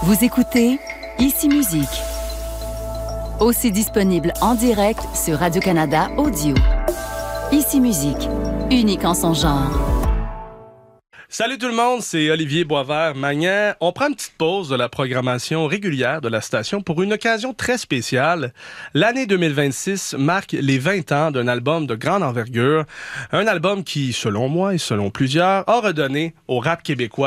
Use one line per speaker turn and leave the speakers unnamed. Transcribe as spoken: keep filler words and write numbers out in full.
Vous écoutez Ici Musique. Aussi disponible en direct sur Radio-Canada Audio. Ici Musique, unique en son genre.
Salut tout le monde, c'est Olivier Boisvert-Magnan. On prend une petite pause de la programmation régulière de la station pour une occasion très spéciale. L'année deux mille vingt-six marque les vingt ans d'un album de grande envergure. Un album qui, selon moi et selon plusieurs, a redonné au rap québécois